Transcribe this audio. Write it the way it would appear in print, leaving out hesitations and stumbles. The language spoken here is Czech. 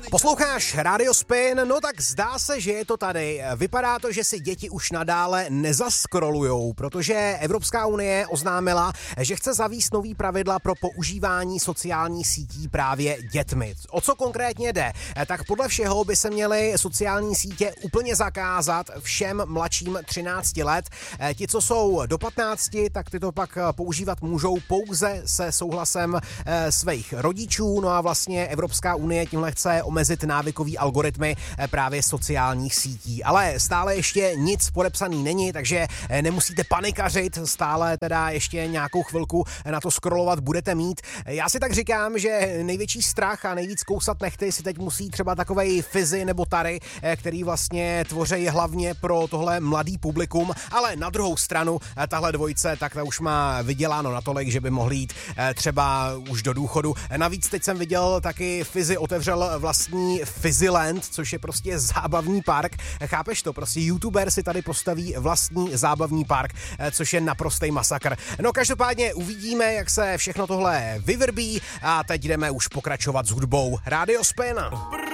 Posloucháš Radio Spin? No tak zdá se, že je to tady. Vypadá to, že si děti už nadále nezaskrolujou, protože Evropská unie oznámila, že chce zavést nový pravidla pro používání sociálních sítí právě dětmi. O co konkrétně jde? Tak podle všeho by se měly sociální sítě úplně zakázat všem mladším 13 let. Ti, co jsou do 15, tak ty to pak používat můžou pouze se souhlasem svých rodičů. No a vlastně Evropská unie tímhle chce omezit návykový algoritmy právě sociálních sítí. Ale stále ještě nic podepsaný není, takže nemusíte panikařit, stále teda ještě nějakou chvilku na to scrollovat budete mít. Já si tak říkám, že největší strach a nejvíc kousat nechty si teď musí třeba takovej Fizzy nebo Tary, který vlastně tvoří hlavně pro tohle mladý publikum, ale na druhou stranu tahle dvojice, tak ta už má vyděláno natolik, že by mohli jít třeba už do důchodu. Navíc teď jsem viděl taky Fizzy otevřel vlastní Fizzyland, což je prostě zábavní park. Chápeš to? Prostě youtuber si tady postaví vlastní zábavní park, což je naprostý masakr. No každopádně uvidíme, jak se všechno tohle vyvrbí a teď jdeme už pokračovat s hudbou. Radio Spin.